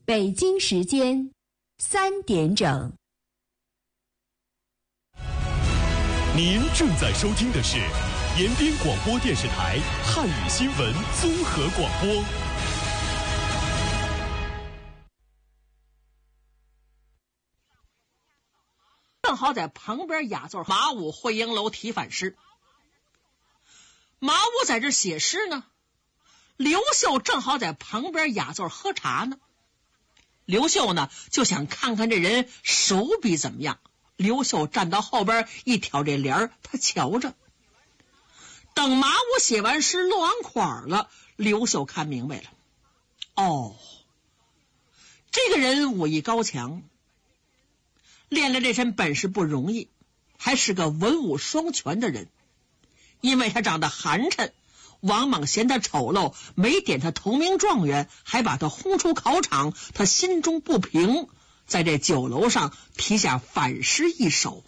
北京时间3点整。 您正在收听的是延边广播电视台汉语新闻综合广播。 正好在旁边雅座，马武会英楼题反诗。马武在这写诗呢，刘秀正好在旁边雅座喝茶呢。刘秀呢就想看看这人手笔怎么样。刘秀站到后边一挑这帘儿，他瞧着。等马武写完诗落完款了，刘秀看明白了。哦，这个人武艺高强，练了这身本事不容易，还是个文武双全的人。因为他长得寒碜，王莽嫌他丑陋，没点他头名状元，还把他轰出考场，他心中不平，在这酒楼上题下反诗一首。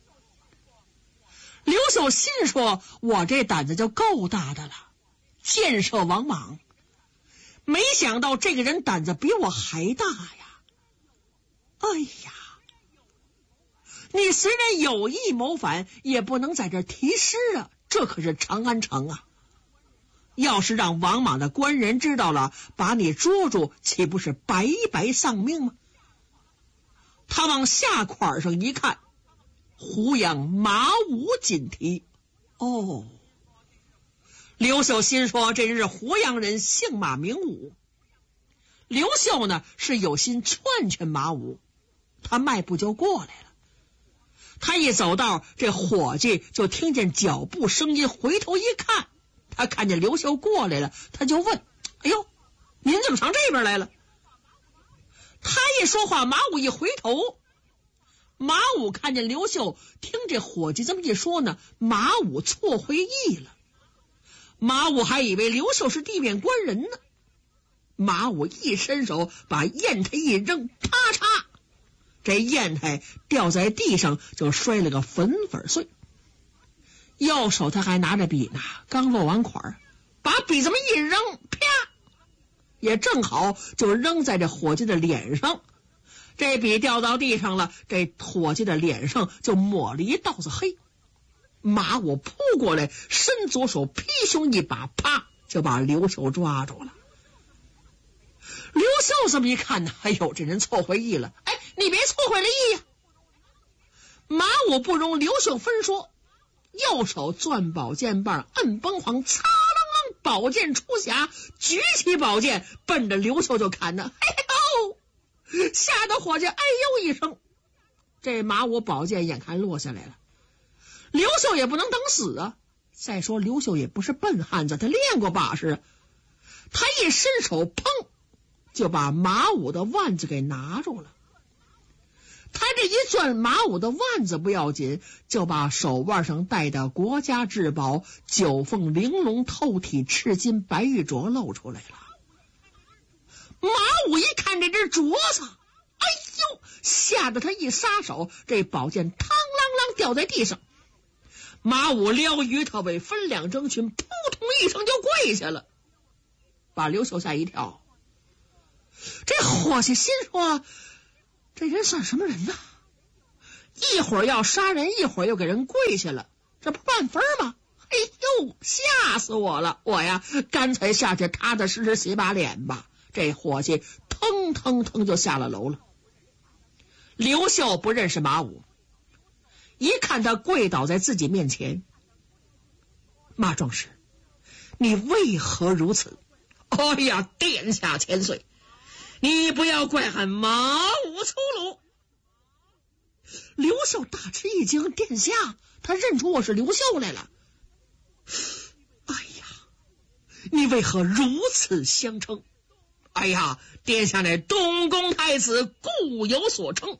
刘秀心说，我这胆子就够大的了，箭射王莽，没想到这个人胆子比我还大呀。哎呀，你虽然有意谋反，也不能在这题诗啊，这可是长安城啊！要是让王莽的官人知道了，把你捉住，岂不是白白丧命吗？他往下款上一看，胡杨马武锦题。哦，刘秀心说，这人是胡杨人，姓马名武。刘秀呢是有心劝劝马武，他迈步就过来了。他一走道，这伙计就听见脚步声音，回头一看，他看见刘秀过来了，他就问：哎呦，您怎么上这边来了？他一说话，马武一回头，马武看见刘秀，听这伙计这么一说呢，马武错会意了。马武还以为刘秀是地面官人呢。马武一伸手，把砚台一扔，啪嚓，这砚台掉在地上，就摔了个粉粉碎。右手他还拿着笔呢，刚落完款，把笔这么一扔，啪，也正好就扔在这伙计的脸上。这笔掉到地上了，这伙计的脸上就抹了一道子黑。马武扑过来，伸左手劈胸一把，啪，就把刘秀抓住了。刘秀这么一看呢，哎呦，这人错会意了。哎，你别错会了意呀！马武不容刘秀分说，右手攥宝剑棒，摁崩簧，擦啷啷，宝剑出匣，举起宝剑奔着刘秀就砍呢。哎呦，吓得伙计哎呦一声，这马武宝剑眼看落下来了。刘秀也不能等死啊！再说刘秀也不是笨汉子，他练过把式，他一伸手，砰，就把马武的腕子给拿住了。他这一攥马武的腕子不要紧，就把手腕上戴的国家至宝九凤玲珑透体赤金白玉镯露出来了。马武一看这只镯子，哎呦，吓得他一撒手，这宝剑嘡啷啷掉在地上。马武撩鱼头尾，分两征群，扑通一声就跪下了，把刘秀吓一跳。这伙计心说，这人算什么人呢？一会儿要杀人，一会儿又给人跪下了，这不半分吗？哎呦，吓死我了！我呀，干脆下去踏踏实实洗把脸吧。这伙计腾腾腾就下了楼了。刘秀不认识马武，一看他跪倒在自己面前，马壮士，你为何如此？哎呀，殿下千岁，你不要怪恨马武粗鲁。刘秀大吃一惊，殿下，他认出我是刘秀来了。哎呀，你为何如此相称？哎呀，殿下乃东宫太子，故有所称。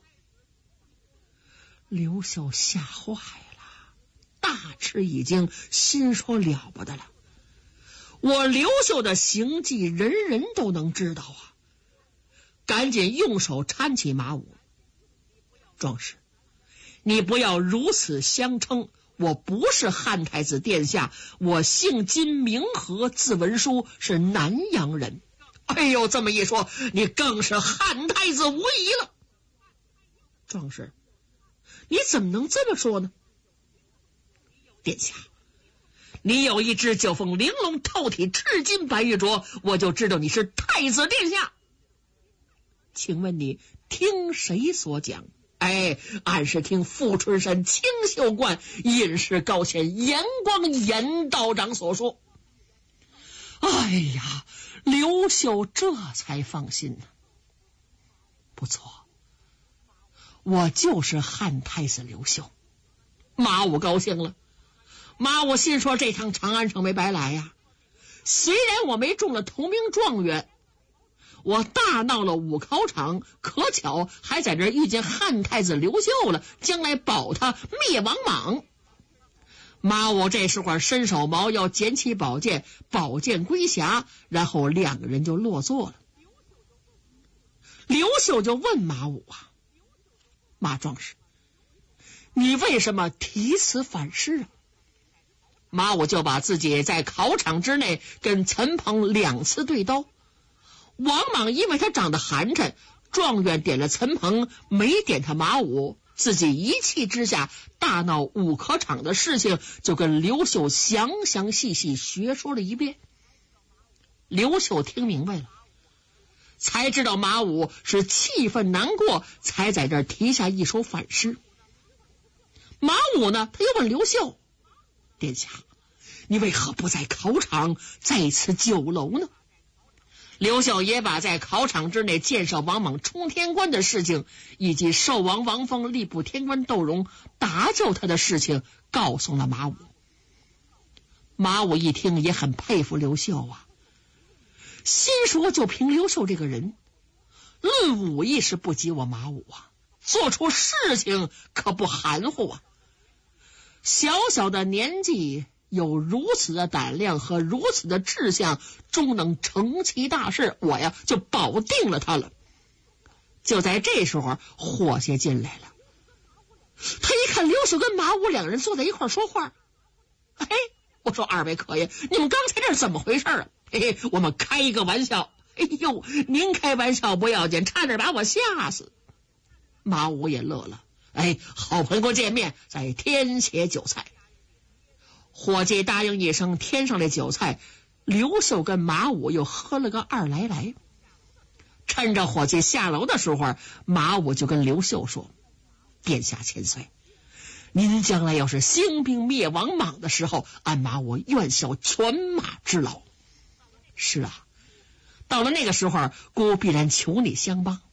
刘秀吓坏了，大吃一惊，心说了不得了，我刘秀的行迹人人都能知道啊！赶紧用手搀起马武。壮士，你不要如此相称，我不是汉太子殿下，我姓金名和，字文书，是南阳人， 哎呦，这么一说，你更是汉太子无疑了。壮士，你怎么能这么说呢？殿下，你有一只九凤玲珑透体赤金白玉镯，我就知道你是太子殿下。请问你听谁所讲？俺是听富春山清秀观隐士高贤严光严道长所说。哎呀，刘秀这才放心呢。不错，我就是汉太子刘秀。马武高兴了，马武心说这趟长安城没白来呀。虽然我没中了头名状元，我大闹了武考场，可巧还在这遇见汉太子刘秀了，将来保他灭王莽。马武这时候伸手矛腰，捡起宝剑，宝剑归匣，然后两个人就落座了。刘秀就问马武啊：马壮士，你为什么提此反诗啊？马武就把自己在考场之内跟陈鹏2次对刀，王莽因为他长得寒碜，状元点了陈鹏，没点他马武，自己一气之下大闹武科场的事情就跟刘秀详详细细学说了一遍。刘秀听明白了，才知道马武是气愤难过，才在这儿提下一首反诗。马武呢，他又问刘秀：殿下，你为何不在考场在此酒楼呢？刘秀也把在考场之内见上王莽冲天关的事情，以及寿王王峰力布天关窦融搭救他的事情告诉了马武。马武一听也很佩服刘秀啊，心说就凭刘秀这个人，论武艺是不及我马武啊，做出事情可不含糊啊。小小的年纪有如此的胆量和如此的志向，终能成其大事，我呀就保定了他了。就在这时候，伙计进来了，他一看刘秀跟马武两人坐在一块说话，我说二位可爷，你们刚才这是怎么回事啊？我们开一个玩笑。呦，您开玩笑不要紧，差点把我吓死。马武也乐了，好朋友见面，再添些酒菜。伙计答应一声，添上来酒菜，刘秀跟马武又喝了个2来。趁着伙计下楼的时候，马武就跟刘秀说：殿下千岁，您将来要是兴兵灭王莽的时候，俺马武愿效犬马之劳。是啊，到了那个时候，孤必然求你相帮。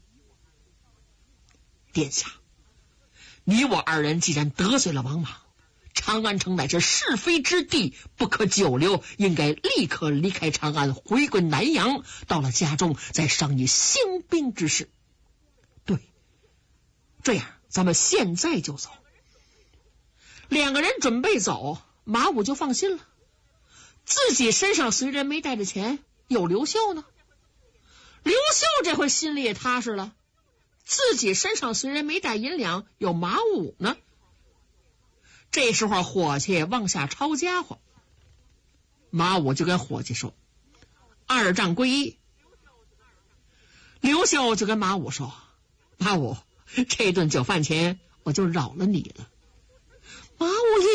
殿下，你我二人既然得罪了王莽，长安城乃是是非之地，不可久留，应该立刻离开长安，回归南阳，到了家中再商议兴兵之事。对，这样咱们现在就走。两个人准备走，马武就放心了，自己身上虽然没带着钱，有刘秀呢。刘秀这回心里也踏实了，自己身上虽然没带银两，有马武呢。这时候伙计往下抄家伙，马武就跟伙计说：2丈归一。刘秀就跟马武说：马武，这顿酒饭钱我就饶了你了。马武一